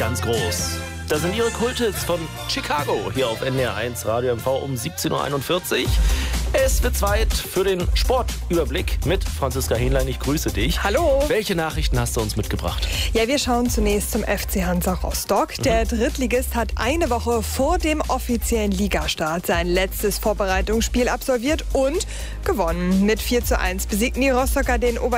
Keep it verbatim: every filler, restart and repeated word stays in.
ganz groß. Das sind ihre Kulthits von Chicago hier auf N D R eins Radio M V um siebzehn Uhr einundvierzig. Es wird Zeit für den Sportüberblick mit Franziska Hähnlein. Ich grüße dich. Hallo. Welche Nachrichten hast du uns mitgebracht? Ja, wir schauen zunächst zum F C Hansa Rostock. Mhm. Der Drittligist hat eine Woche vor dem offiziellen Ligastart sein letztes Vorbereitungsspiel absolviert und gewonnen. Mit vier zu eins besiegten die Rostocker den Ober